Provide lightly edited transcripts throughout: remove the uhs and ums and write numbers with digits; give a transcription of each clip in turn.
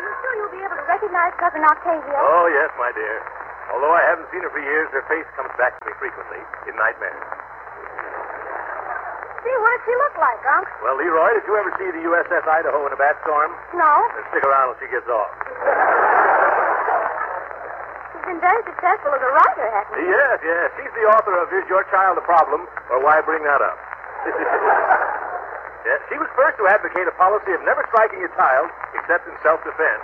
you sure you'll be able to recognize Cousin Octavia? Oh, yes, my dear. Although I haven't seen her for years, her face comes back to me frequently in nightmares. Gee, what does she look like, Unc? Well, Leroy, did you ever see the USS Idaho in a bad storm? No. Then stick around till she gets off. She's been very successful as a writer, hasn't she? Yes, yes. She's the author of Is Your Child a Problem, or Why Bring That Up? Yes, she was first to advocate a policy of never striking a child except in self-defense.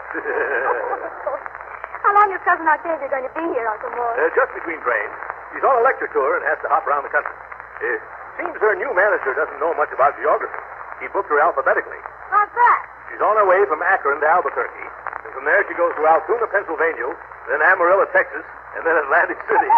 How long is Cousin Octavia going to be here, Uncle Mort? Just between trains. She's on a lecture tour and has to hop around the country. Seems her new manager doesn't know much about geography. He booked her alphabetically. How's that? She's on her way from Akron to Albuquerque. And from there she goes to Altoona, Pennsylvania, then Amarillo, Texas, and then Atlantic City.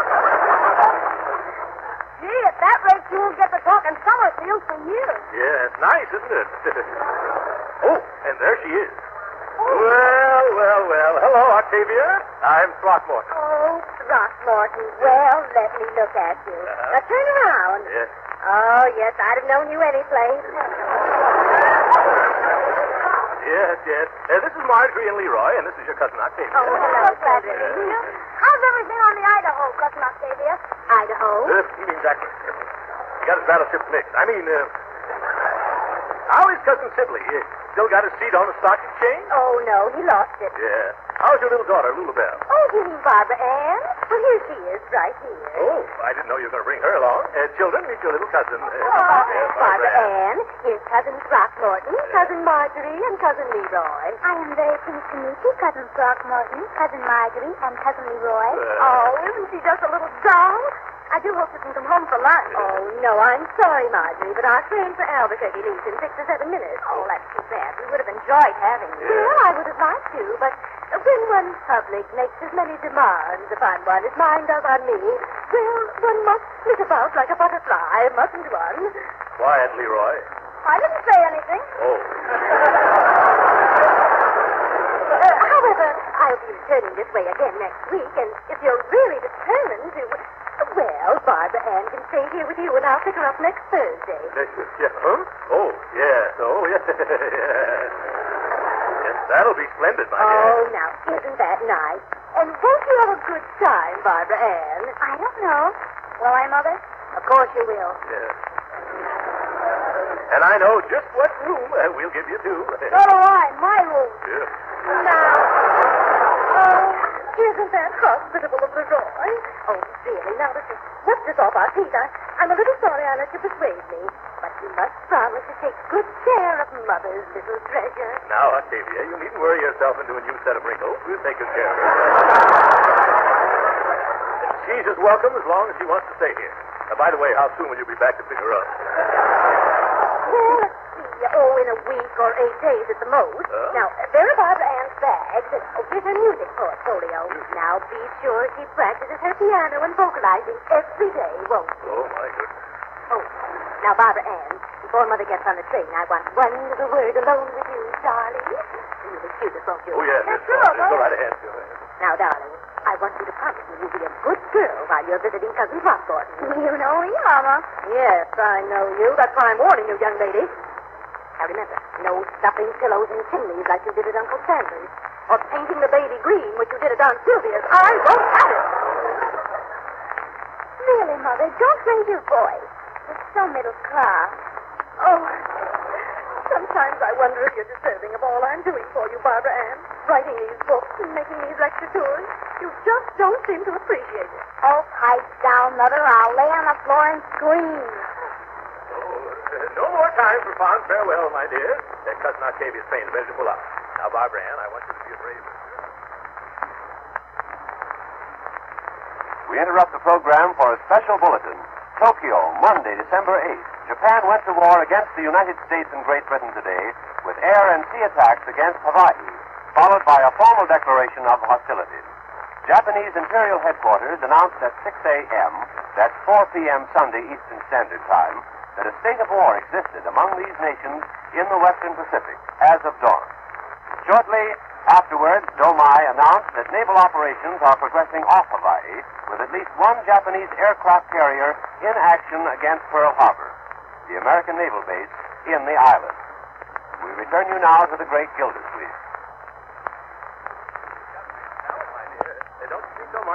Gee, at that rate, you won't get to talking Summerfield for years. Yeah, it's nice, isn't it? Oh, and there she is. Well, well, well. Hello, Octavia. I'm Throckmorton. Oh, Throckmorton. Well, let me look at you. Now, turn around. Yes. Oh, yes, I'd have known you any place. Yes, yes. This is Marjorie and Leroy, and this is your cousin Octavia. Oh, hello, Cousin. How's everything on the Idaho, Cousin Octavia? Idaho? He means Akron. He got his battleship mixed. How is Cousin Sibley? Still got his seat on the stock exchange? Oh, no, he lost it. Yeah. How's your little daughter, Lulabelle? Oh, you mean Barbara Ann? Well, here she is, right here. Oh, I didn't know you were going to bring her along. Children, meet your little cousin. Barbara Ann. Here's Cousin Throckmorton, Cousin Marjorie, and Cousin Leroy. I am very pleased to meet you, Cousin Throckmorton, Cousin Marjorie, and Cousin Leroy. Oh, isn't she just a little doll? I do hope you can come home for lunch. Oh, no, I'm sorry, Marjorie, but our train for Albuquerque leaves in 6 or 7 minutes. Oh, that's too bad. We would have enjoyed having you. Well, I would have liked to, but when one's public makes as many demands upon one as mine does on me, well, one must flit about like a butterfly, mustn't one? Quiet, Leroy. I didn't say anything. Oh. However, I'll be returning this way again next week, and if you're really determined to... Well, Barbara Ann can stay here with you, and I'll pick her up next Thursday. Yeah, huh? Oh, yes. Oh, yes. Yes, that'll be splendid, my dear. Oh, now, isn't that nice? And won't you have a good time, Barbara Ann? I don't know. Will I, Mother? Of course you will. Yes. And I know just what room we'll give you, too. So do I. My room. Yeah. Now, isn't that hospitable of Leroy? Oh, really, now that you've whipped us off our feet, I'm a little sorry I let you persuade me. But you must promise to take good care of Mother's little treasure. Now, Octavia, you needn't worry yourself into a new set of wrinkles. We'll take good care of her. She's as welcome as long as she wants to stay here. By the way, how soon will you be back to pick her up? Well, let's see. Oh, in a week or 8 days at the most. Now, there are Barbara Ann's bags, and here's her music portfolio. Now, be sure she practices her piano and vocalizing every day, won't she? Oh, my goodness. Oh, now, Barbara Ann, before Mother gets on the train, I want one little word alone with you, darling. You'll excuse us, won't you? Oh, yes. Yes, Go right ahead. Now, darling, I want you to promise me you'll be a good girl while you're visiting Cousin Throckmorton. You know me, Mama. Yes, I know you. That's why I'm warning you, young lady. Now, remember, no stuffing pillows in chimneys like you did at Uncle Sanders. Or painting the baby green, which you did at Aunt Sylvia's. I won't have it. Really, Mother, don't raise your voice. It's so middle class. Oh, sometimes I wonder if you're deserving of all I'm doing for you, Barbara Ann. Writing these books and making these lecture tours. You just don't seem to appreciate it. Oh, pipe down, Mother. I'll lay on the floor and scream. No more time for fond farewell, my dear. Cousin Octavia's train is ready to pull up. Now, Barbara Ann, I want you to be a brave. We interrupt the program for a special bulletin. Tokyo, Monday, December 8th. Japan went to war against the United States and Great Britain today with air and sea attacks against Hawaii, followed by a formal declaration of hostilities. Japanese Imperial Headquarters announced at 6 a.m., that's 4 p.m. Sunday Eastern Standard Time, that a state of war existed among these nations in the Western Pacific as of dawn. Shortly afterwards, Domai announced that naval operations are progressing off Hawaii with at least one Japanese aircraft carrier in action against Pearl Harbor, the American naval base in the island. We return you now to the great Gildersleeve.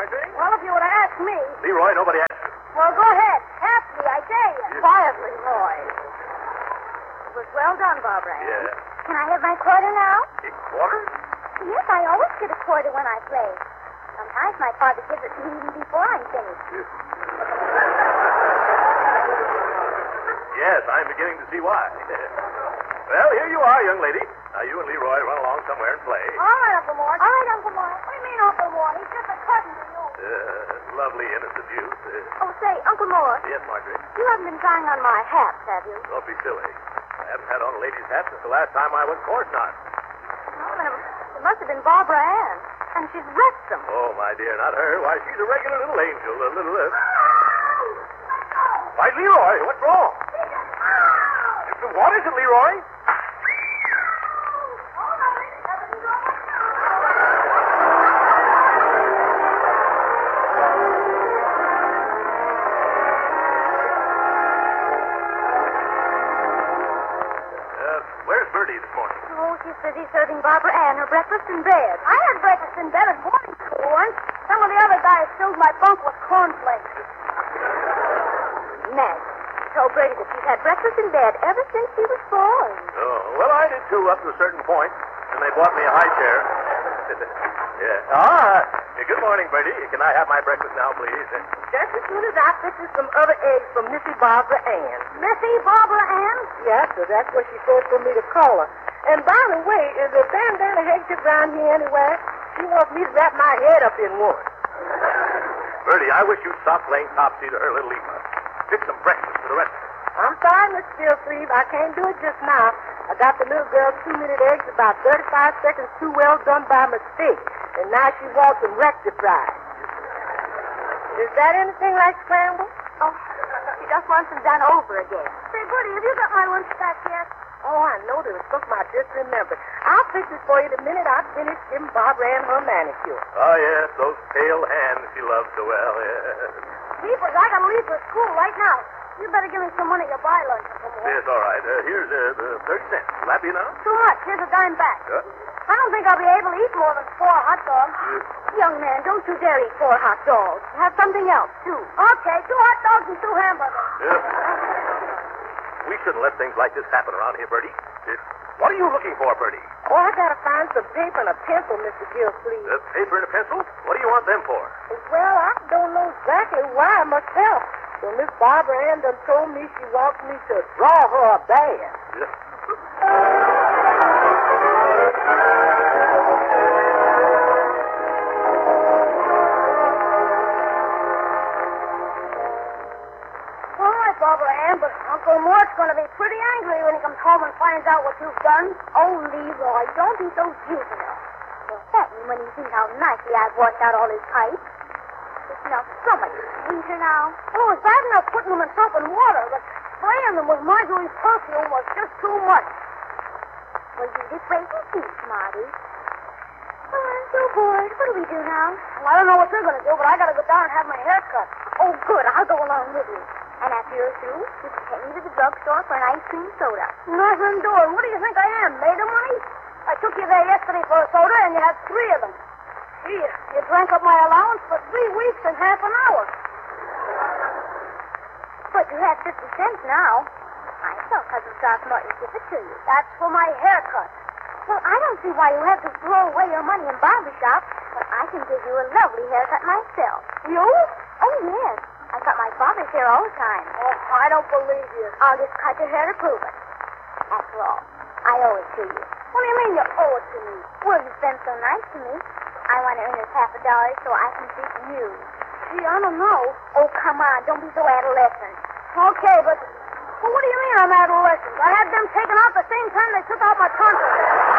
Marjorie? Well, if you would have asked me. Leroy, nobody asked you. Well, go ahead. Ask me, I dare you. Quietly, Roy. It was well done, Barbara Ann. Yeah. Can I have my quarter now? A quarter? Yes, I always get a quarter when I play. Sometimes my father gives it to me even before I'm finished. Yes, I'm beginning to see why. Well, here you are, young lady. Now, you and Leroy run along somewhere and play. All right, Uncle Mort. All right, Uncle Mort. What do you mean, Uncle Mort? He's just a cousin to you. Lovely, innocent youth. Oh, say, Uncle Mort, Yes, Marjorie. you haven't been trying on my hats, have you? Don't be silly. I haven't had on a lady's hat since the last time I went. Of course not. Oh, then it must have been Barbara Ann. And she's wrecked them. Oh, my dear, not her. Why, she's a regular little angel. A little... Why, Leroy, what's wrong? What is it, Leroy? Where's Bertie this morning? Oh, she's busy serving Barbara Ann her breakfast in bed. I had breakfast in bed at boarding school once. Some of the other guys filled my bunk with cornflakes. Meg, she told Bertie that she's had breakfast in bed ever since she was born. Oh, well, I did too up to a certain point. Then they bought me a high chair. Good morning, Bertie. Can I have my breakfast now, please? Just as soon as I fixes some other eggs from Missy Barbara Ann. Missy Barbara Ann? Yes, sir, that's what she said for me to call her. And by the way, is there bandana handkerchief around here anywhere? She wants me to wrap my head up in one. Bertie, I wish you'd stop playing topsy to her little Eva. Fix some breakfast for the rest of us. I'm sorry, Miss Gilsleeve. I can't do it just now. I got the little girl's 2-minute eggs about 35 seconds too well done by mistake. And now she wants them rectified. Is that anything like scramble? Oh, she just wants them done over again. Say, Bertie, have you got my lunch back yet? Oh, I know there was something I just remembered. I'll fix it for you the minute I finish giving Barbara Ann her manicure. Oh, yes, those pale hands she loves so well, yes. Jeepers, I gotta leave for school right now. You better give me some money to buy lunch. Yes, all right. Here's 30 cents. Will that be enough? Too much. Here's a dime back. I don't think I'll be able to eat more than 4 hot dogs. Young man, don't you dare eat 4 hot dogs. Have something else, too. Okay, 2 hot dogs and 2 hamburgers. We shouldn't let things like this happen around here, Bertie. What are you looking for, Bertie? Oh, I gotta find some paper and a pencil, Mr. Gilsleeve. Paper and a pencil? What do you want them for? Well, I don't know exactly why myself. So Miss Barbara Ann done told me she wants me to draw her a band. All right, Barbara Ann, but Uncle Mort's going to be pretty angry when he comes home and finds out what you've done. Oh, Leroy, don't be so juvenile. Well, certainly when he sees how nicely I've washed out all his pipes. It smells so much sweeter now. Oh, it's bad enough putting them in soap and water, but spraying them with Marjorie's perfume was just too much. Well, you just wait and see, Smarty. Oh, I'm so bored. What do we do now? Well, I don't know what you're going to do, but I got to go down and have my hair cut. Oh, good. I'll go along with you. And after you're through, you can take me to the drugstore for an ice cream soda. Nothing doing. What do you think I am, made of money? I took you there yesterday for a soda, and you had 3 of them. Gee, you drank up my allowance for 3 weeks and half an hour. But you have 50 cents now. I saw Cousin Throckmorton give it to you. That's for my haircut. Well, I don't see why you have to throw away your money in barber shop when I can give you a lovely haircut myself. You? Oh, yes. I cut my father's hair all the time. Oh, I don't believe you. I'll just cut your hair to prove it. After all, I owe it to you. What do you mean you owe it to me? Well, you've been so nice to me. I want to earn this $50 so I can treat you. Gee, I don't know. Oh, come on. Don't be so adolescent. Okay, but what do you mean I'm adolescent? I had them taken out the same time they took out my tonsils.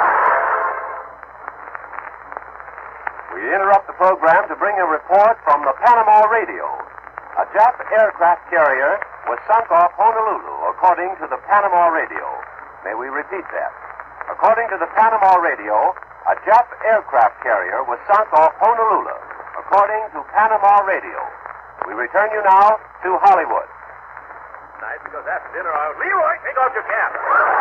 We interrupt the program to bring a report from the Panama Radio. A Jap aircraft carrier was sunk off Honolulu, according to the Panama Radio. May we repeat that? According to the Panama Radio, a Jap aircraft carrier was sunk off Honolulu, according to Panama Radio. We return you now to Hollywood. Nice, because after dinner I'll... Leroy, take off your cap.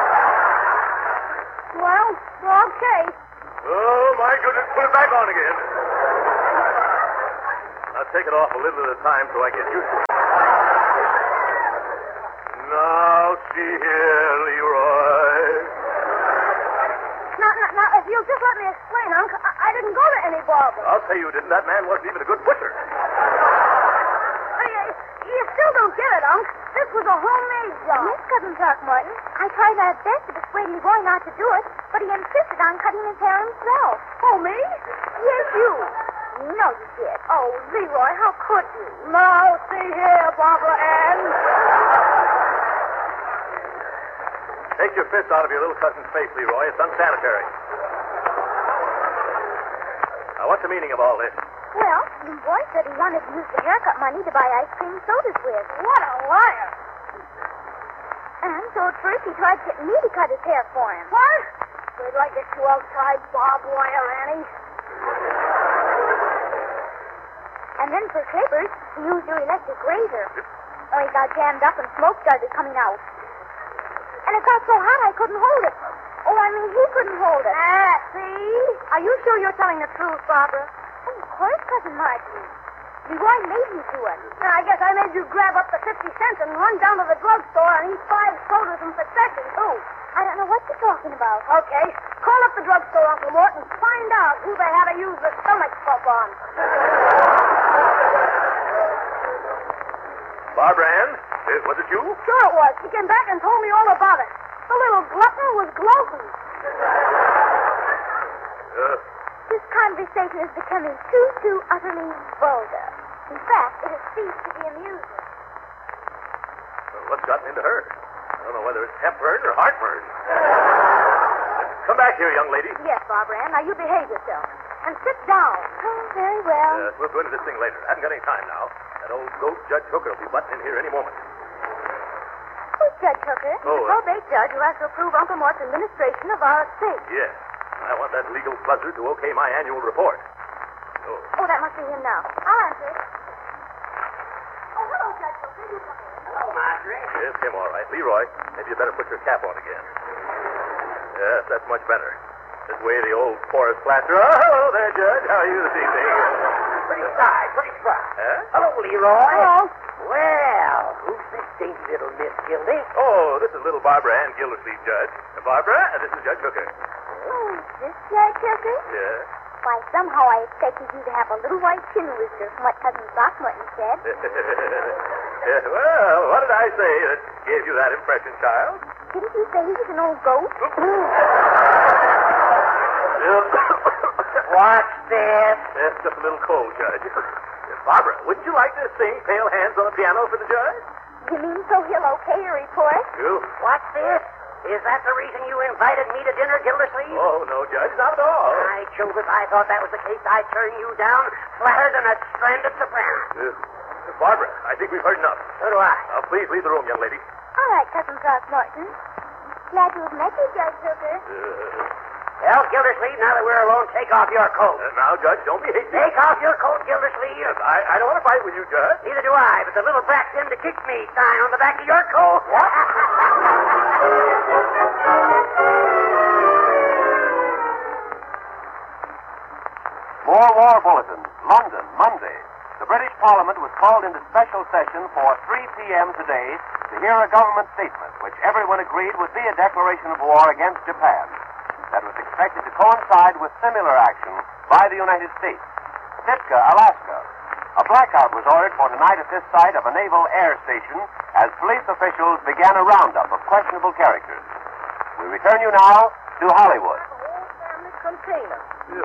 Well, okay. Oh, my goodness, put it back on again. Now take it off a little at a time so I get used to it. Now, see here, Leroy. Now, if you'll just let me explain, Unc, I didn't go to any barber. I'll say you didn't. That man wasn't even a good butcher. You still don't get it, Unc. This was a homemade job. Yes, Cousin Throckmorton. I tried my best to persuade Leroy not to do it, but he insisted on cutting his hair himself. Oh, me? Yes, you. No, you did. Oh, Leroy, how could you? Now, see here, Barbara Ann. Take your fist out of your little cousin's face, Leroy. It's unsanitary. Now, what's the meaning of all this? Well, Leroy said he wanted to use the haircut money to buy ice cream sodas with. What a liar. And so at first he tried to get me to cut his hair for him. What? Wait till I get you outside, barbed wire, Annie. And then for clippers, he used your electric razor. Oh, he got jammed up and smoke started coming out. And it got so hot I couldn't hold it. Oh, I mean, he couldn't hold it. See? Are you sure you're telling the truth, Barbara? Oh, of course, Cousin Margie. Leroy made me do it. Now, I guess I made you grab up the 50 cents and run down to the drugstore and eat 5 sodas in succession, too. I don't know what you're talking about. Okay. Call up the drugstore, Uncle Mort, and find out who they had to use the stomach pump on. Barbara Ann, was it you? Sure it was. He came back and told me all about it. The little glutton was gloating. This conversation is becoming too utterly vulgar. In fact, it has ceased to be amusing. What's gotten into her? I don't know whether it's hepburn or heartburn. Come back here, young lady. Yes, Barbara Ann. Now, you behave yourself. And sit down. Oh, very well. We'll go into this thing later. I haven't got any time now. That old goat Judge Hooker will be butting in here any moment. Who's Judge Hooker? Oh, The probate judge who has to approve Uncle Mort's administration of our estate. yes. I want that legal buzzard to okay my annual report. Oh, that must be him now. I'll answer it. Oh, hello, Judge Hooker. You come in. Hello, Marjorie. Yes, him all right. Leroy, maybe you better put your cap on again. Yes, that's much better. This way the old forest plaster. Oh, hello there, Judge. How are you this evening? Pretty spry. Huh? Hello, Leroy. Hello. Well, who's this dainty little Miss Gildy? Oh, this is little Barbara Ann Gildersleeve, Judge. Barbara, this is Judge Hooker. Oh, is this Judge Hooker? Yeah. Why, somehow I expected you to have a little white chin whisker from what Cousin Throckmorton said. Yeah, well, what did I say that gave you that impression, child? Didn't you say he was an old goat? What's this? It's just a little cold, Judge. Barbara, wouldn't you like to sing Pale Hands on the Piano for the judge? You mean so he'll okay a report? You? What's this? Is that the reason you invited me to dinner, Gildersleeve? Oh, no, Judge, not at all. By Jove, if I thought that was the case, I'd turn you down flatter than a stranded soprano. Barbara, I think we've heard enough. So do I. Now, please leave the room, young lady. All right, Cousin Throckmorton. Glad to have met you, Judge Hooker. Well, Gildersleeve, now that we're alone, take off your coat. Now, Judge, don't be hasty. Take off your coat, Gildersleeve. Yes, I don't want to fight with you, Judge. Neither do I, but the little brat Tim to kick me sign on the back of your coat. More War Bulletin, London, Monday. The British Parliament was called into special session for 3 p.m. today to hear a government statement, which everyone agreed would be a declaration of war against Japan. That was expected to coincide with similar action by the United States. Sitka, Alaska. A blackout was ordered for tonight at this site of a naval air station as police officials began a roundup of questionable characters. We return you now to Hollywood. Whole family container.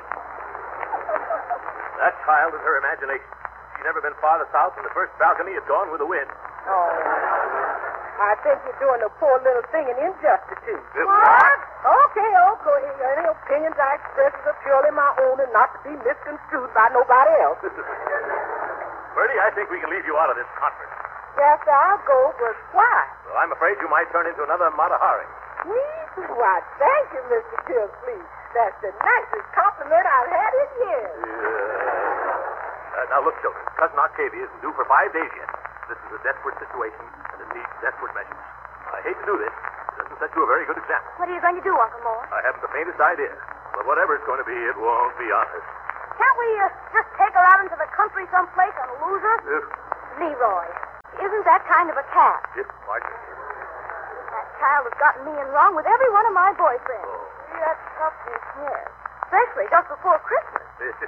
That child is her imagination. She's never been farther south than the first balcony had gone with the wind. Oh. I think you're doing the poor little thing an injustice to. What? Okay. Any opinions I express are purely my own and not to be misconstrued by nobody else. Bertie, I think we can leave you out of this conference. Yes, I'll go, but why? Well, I'm afraid you might turn into another Mata Hari. Me? Why, thank you, Mr. Gildersleeve. That's the nicest compliment I've had in years. Now, look, children. Cousin Octavia isn't due for 5 days yet. This is a desperate situation, and it needs desperate measures. I hate to do this. It doesn't set you a very good example. What are you going to do, Uncle Mort? I haven't the faintest idea. But whatever it's going to be, it won't be honest. Can't we just take her out into the country someplace and lose her? Leroy, isn't that kind of a cat? Yes, Marjorie. That child has gotten me in wrong with every one of my boyfriends. Oh. That's toughness, yes. Especially just before Christmas.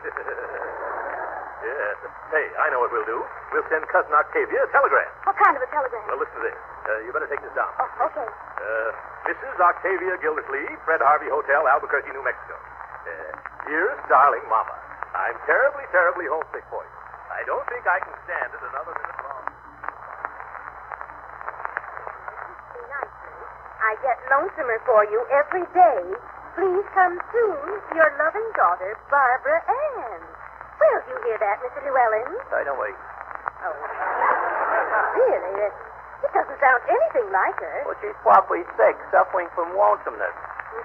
Yes. Hey, I know what we'll do. We'll send Cousin Octavia a telegram. What kind of a telegram? Well, listen to this. You better take this down. Oh, okay. Mrs. Octavia Gildersleeve, Fred Harvey Hotel, Albuquerque, New Mexico. Dearest darling Mama, I'm terribly, terribly homesick for you. I don't think I can stand it another minute longer. I get lonesomer for you every day. Please come soon. Your loving daughter, Barbara Ann. Well, do you hear that, Mr. Llewellyn? I don't wait. Oh. Really? It doesn't sound anything like her. Well, she's probably sick, suffering from lonesomeness.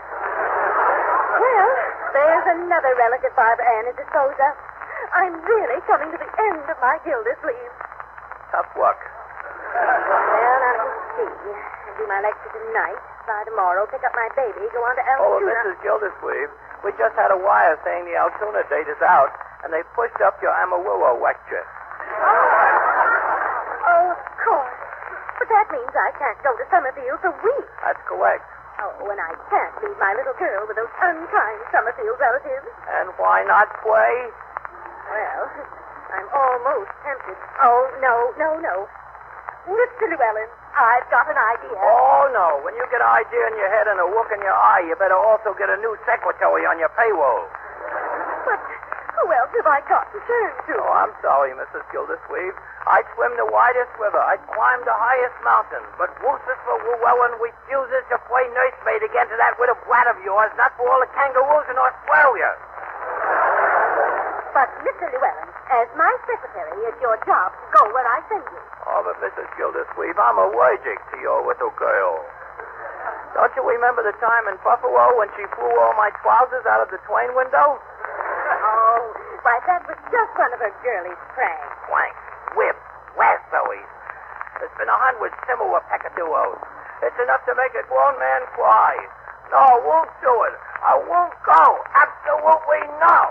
Well, there's another relative Barbara Ann is disposed of. I'm really coming to the end of my Gildersleeve. Tough luck. Well, now let's see. I do my lecture tonight. By tomorrow, pick up my baby, go on to Oh, Altoona. Mrs. Gildersleeve, we just had a wire saying the Altoona date is out, and they pushed up your Amarillo lecture. Oh, of course. But that means I can't go to Summerfield for weeks. That's correct. Oh, and I can't leave my little girl with those unkind Summerfield relatives. And why not play? Well, I'm almost tempted. Oh, no. Mr. Llewellyn, I've got an idea. Oh, no. When you get an idea in your head and a look in your eye, you better also get a new secretary on your payroll. But who else have I got to turn to? Oh, I'm sorry, Mrs. Gildersleeve. I'd swim the widest river. I'd climb the highest mountain. But Lucifer Llewellyn refuses to play nursemaid again to that little brat of yours, not for all the kangaroos in Australia. But, Mr. Llewellyn, as my secretary, it's your job to go where I send you. Oh, but Mrs. Gildersleeve, I'm allergic to your little girl. Don't you remember the time in Buffalo when she flew all my trousers out of the train window? Oh, why, that was just one of her girlish pranks. Planks, whips, lassos. There's been 100 similar peccadillos. It's enough to make a grown man cry. No, I won't do it. I won't go. Absolutely no.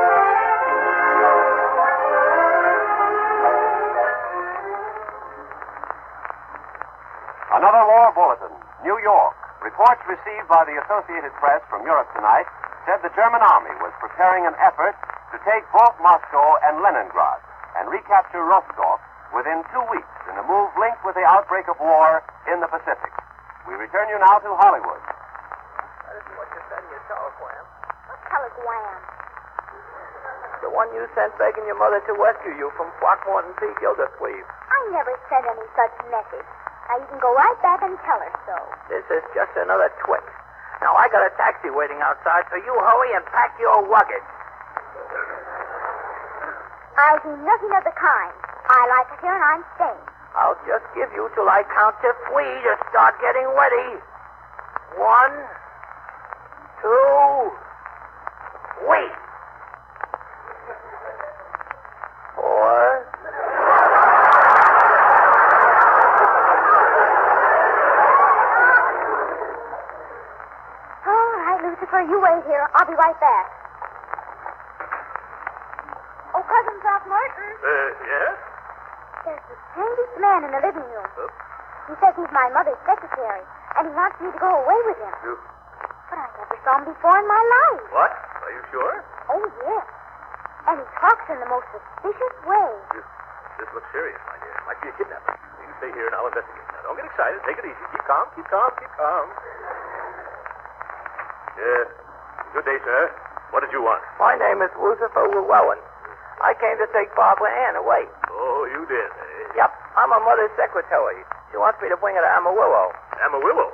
Another war bulletin. New York. Reports received by the Associated Press from Europe tonight said the German army was preparing an effort to take both Moscow and Leningrad and recapture Rostov within 2 weeks in a move linked with the outbreak of war in the Pacific. We return you now to Hollywood. That isn't what you said in your telegram. What telegram? The one you sent begging your mother to rescue you from Throckmorton P. Gildersleeve. I never sent any such message. Now, you can go right back and tell her so. This is just another trick. Now, I got a taxi waiting outside, so you hurry and pack your luggage. I'll do nothing of the kind. I like it here and I'm staying. I'll just give you till I count to 3 to start getting ready. 1, 2, 3. 4. All right, Lucifer, you wait here. I'll be right back. Oh, Cousin Throckmorton. Yes? There's the strangest man in the living room. He says he's my mother's secretary, and he wants me to go away with him. You... But I never saw him before in my life. What? Are you sure? Oh, yes. And he talks in the most suspicious way. This looks serious, my dear. Might be a kidnapping. You can stay here and I'll investigate. Now, don't get excited. Take it easy. Keep calm, keep calm, keep calm. Good day, sir. What did you want? My name is Lucifer Llewellyn. I came to take Barbara Ann away. Oh, you did, eh? Yep, I'm her mother's secretary. She wants me to bring her to Amarillo. Amarillo?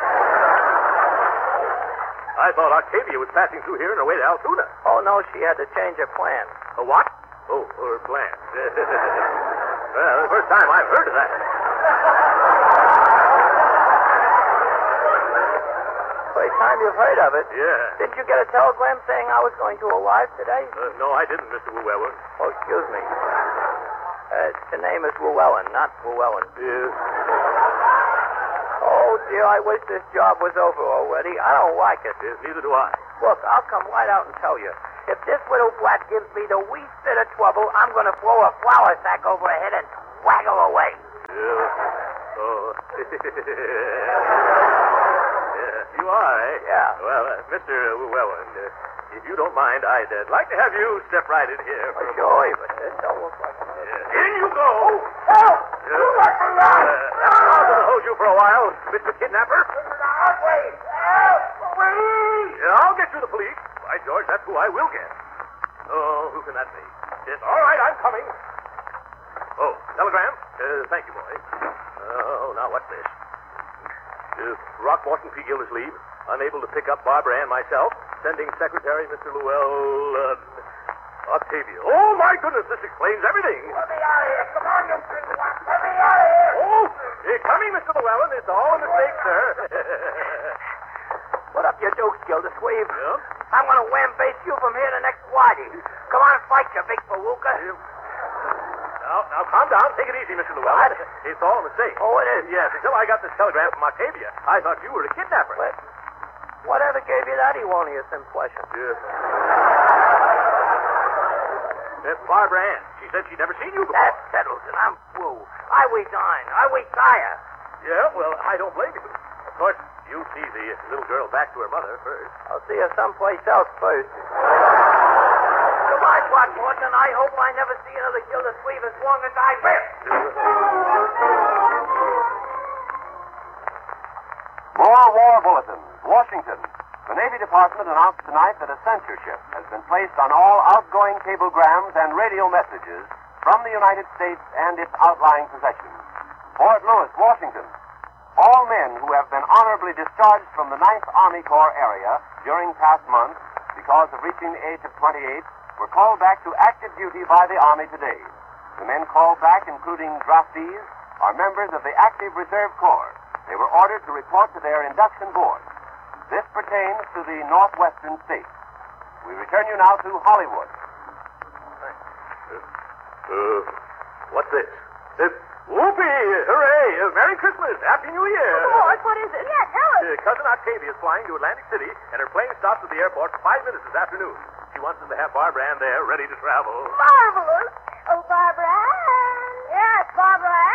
I thought Octavia was passing through here on her way to Altoona. Oh, no, she had to change her plan. A what? Oh, her plan. Well, the first time I've heard of that. First time you've heard of it? Yeah. Didn't you get a telegram saying I was going to arrive today? No, I didn't, Mr. Llewellyn. Oh, excuse me. The name is Llewellyn, not Llewellyn. Yes. Oh, dear, I wish this job was over already. I don't like it. Yes, neither do I. Look, I'll come right out and tell you. If this little brat gives me the least bit of trouble, I'm going to throw a flour sack over her head and whack her away. You are, eh? Yeah. Well, Mr. Llewellyn, if you don't mind, I'd like to have you step right in here. For a Sure, moment. but this don't look like... In you go. Help! You let me out! I'm going to hold you for a while, Mr. Kidnapper. Help! Please! Yeah, I'll get you the police. By George, that's who I will get. Oh, who can that be? Yes, all right, I'm coming. Oh, telegram? Thank you, boy. Oh, now what's this? Rockmorton P. Gildersleeve, unable to pick up Barbara Ann myself, sending Secretary Mr. Llewell, Octavia. Oh, my goodness, this explains everything. Let me out of here. Come on, you pretty one. Let me out of here. Oh, coming, Mr. Llewellyn. It's all a mistake, sir. Put up your dukes, Gildersleeve. Yeah? I'm going to wham-base you from here to next Friday. Come on, fight, you big palooka. Now, calm down. Take it easy, Mr. Llewellyn. It's all a mistake. Oh, it is? Yes, until I got this telegram from Octavia, I thought you were a kidnapper. Whatever gave you that erroneous impression? Yes. That's Barbara Ann. She said she'd never seen you before. That settles it. I'm through. I resign. I retire. Yeah, well, I don't blame you. Of course, you see the little girl back to her mother first. I'll see her someplace else first. Goodbye, Throckmorton. I hope I never see another Gildersleeve as long as I live. More war bulletins. Washington. The Navy Department announced tonight that a censorship has been placed on all outgoing cablegrams and radio messages from the United States and its outlying possessions. Fort Lewis, Washington. All men who have been honorably discharged from the 9th Army Corps area during past months because of reaching the age of 28 were called back to active duty by the Army today. The men called back, including draftees, are members of the Active Reserve Corps. They were ordered to report to their induction board. This pertains to the northwestern states. We return you now to Hollywood. What's this? Whoopee! Hooray! Merry Christmas! Happy New Year! Lord, what is it? Yeah, tell us. Cousin Octavia is flying to Atlantic City, and her plane stops at the airport for 5 minutes this afternoon. She wants us to have Barbara Ann there, ready to travel. Marvelous. Oh, Barbara Ann. Yes, Barbara